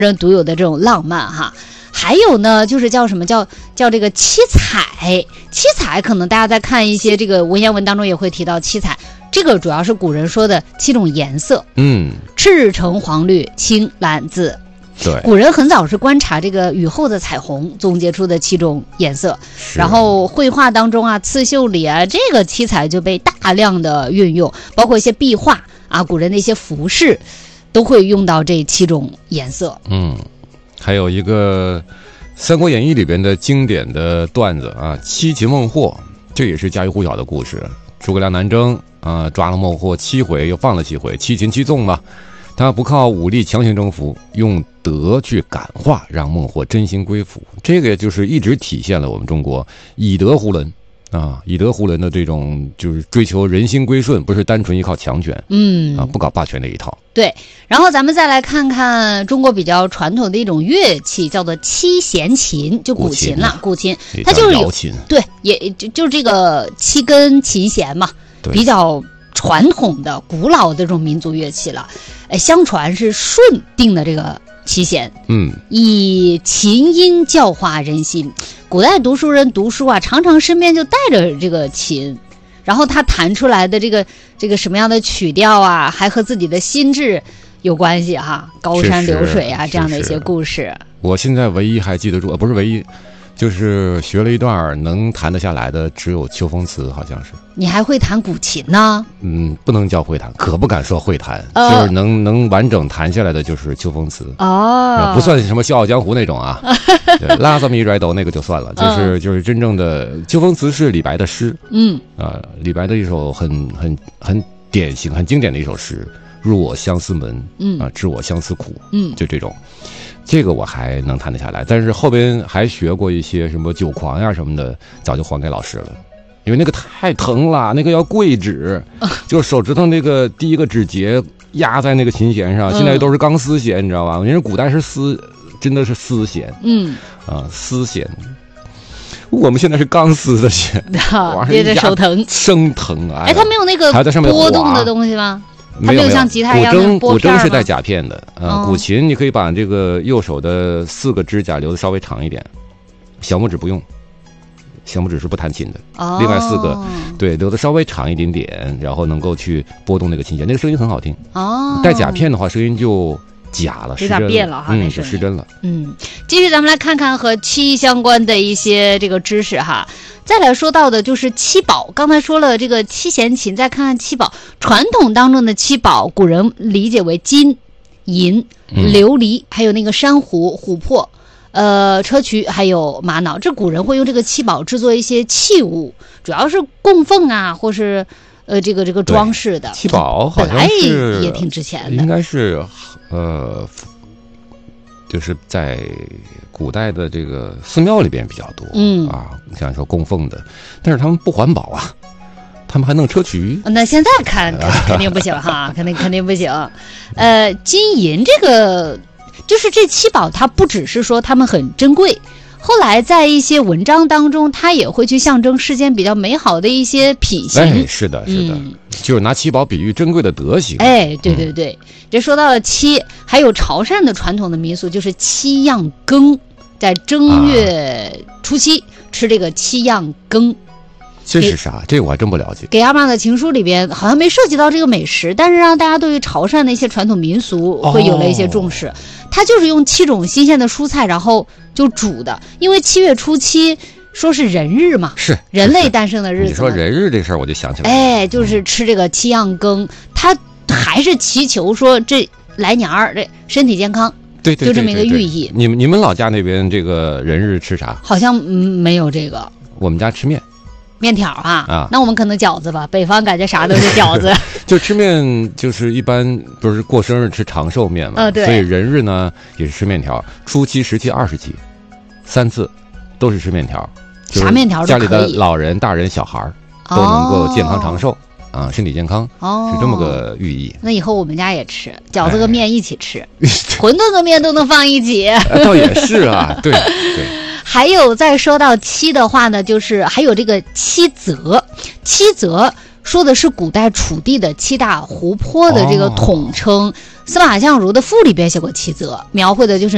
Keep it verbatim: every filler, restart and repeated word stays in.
人独有的这种浪漫哈。还有呢，就是叫什么叫叫这个七彩，七彩可能大家在看一些这个文言文当中也会提到七彩，这个主要是古人说的七种颜色， 嗯， 赤橙黄绿青蓝紫。 对， 古人很早是观察这个雨后的彩虹，总结出的七种颜色。然后绘画当中啊，刺绣里啊，这个七彩就被大量的运用，包括一些壁画啊，古人的一些服饰都会用到这七种颜色。 嗯。还有一个《三国演义》里边的经典的段子啊，七擒孟获，这也是家喻户晓的故事。诸葛亮南征啊，抓了孟获七回，又放了七回，七擒七纵嘛。他不靠武力强行征服，用德去感化，让孟获真心归附。这个就是一直体现了我们中国以德服人啊，以德服人的这种就是追求人心归顺，不是单纯依靠强权， 嗯啊，不搞霸权的一套。 对，然后咱们再来看看中国比较传统的一种乐器，叫做七弦琴，就古琴了，古琴，它就是有对，也就就这个七根琴弦嘛，比较传统的、古老的这种民族乐器了。哎，相传是舜定的这个七弦， 嗯， 以琴音教化人心。古代读书人读书啊，常常身边就带着这个琴。然后他弹出来的这个这个什么样的曲调啊，还和自己的心智有关系哈，高山流水啊，这样的一些故事。 我现在唯一还记得住，呃，不是唯一，就是学了一段能弹得下来的，只有秋风词，好像是。你还会弹古琴呢？ 嗯，不能叫会弹，可不敢说会弹，呃、就是能能完整弹下来的就是秋风词。 哦， 不算什么笑傲江湖那种啊，拉萨米瑞斗那个就算了，就是就是真正的秋风词是李白的诗。 嗯， 啊、呃，李白的一首很很很典型、很经典的一首诗，入我相思门， 嗯啊，知我相思苦， 嗯， 就这种。这个我还能弹得下来，但是后边还学过一些什么酒狂呀什么的，早就还给老师了，因为那个太疼了，那个要跪指，就是手指头那个第一个指节压在那个琴弦上，现在都是钢丝弦，你知道吧？人家古代是丝，真的是丝弦， 嗯， 啊，丝弦。我们现在是钢丝的弦， 捏着手疼， 生疼啊！ 哎，它没有那个波动的东西吗？ 没有， 没有像吉他一样的古筝是带夹片的啊、呃。古琴你可以把这个右手的四个指甲留的稍微长一点，小拇指不用，小拇指是不弹琴的。 哦、 另外四个对留的稍微长一点点，然后能够去拨动那个琴弦，那个声音很好听。 哦， 带夹片的话，声音就假了， 有点变了哈， 嗯，就失真了。 嗯，继续咱们来看看和七相关的一些这个知识哈。再来说到的就是七宝，刚才说了这个七弦琴，再看看七宝。传统当中的七宝，古人理解为金、银、琉璃，还有那个珊瑚、琥珀、呃砗磲，还有玛瑙。这古人会用这个七宝制作一些器物，主要是供奉啊，或是呃这个这个装饰的。 七宝好像是也挺值钱的， 应该是呃。就是在古代的这个寺庙里边比较多， 嗯啊，像说供奉的，但是他们不环保啊，他们还弄砗磲。 那现在看肯肯定不行哈，肯定肯定不行。呃，金银这个就是这七宝，它不只是说它们很珍贵。后来在一些文章当中，它也会去象征世间比较美好的一些品行。 哎，是的，是的，嗯、就是拿七宝比喻珍贵的德行。 哎，对对对，嗯、这说到了七，还有潮汕的传统的民俗就是七样羹，在正月初七、啊、吃这个七样羹。 这是啥？这个我还真不了解。 给阿妈的情书里边好像没涉及到这个美食，但是让大家对于潮汕的一些传统民俗会有了一些重视。哦、它就是用七种新鲜的蔬菜，然后就煮的。因为七月初七说是人日嘛， 是人类诞生的日子。 你说人日这事儿，我就想起来了。 哎，就是吃这个七样羹，它还是祈求说这来年儿这身体健康。 对 对, 对, 对, 对， 就这么一个寓意。 你们你们老家那边这个人日吃啥？ 好像嗯没有这个。 我们家吃面。 面条啊啊， 那我们可能饺子吧，北方感觉啥都是饺子。 就吃面，就是一般不是过生日吃长寿面嘛， 呃、对， 所以人日呢也是吃面条，初七、十七、二十七，三次都是吃面条。 啥面条都可以。 家里的老人、大人、小孩都能够健康长寿、哦、啊，身体健康， 哦， 是这么个寓意。 那以后我们家也吃饺子和面一起吃，哎、馄饨和面都能放一起。 倒也是啊，对对。 还有再说到七的话呢，就是还有这个七泽，七泽说的是古代楚地的七大湖泊的这个统称。哦、司马相如的赋里边写过七泽，描绘的就是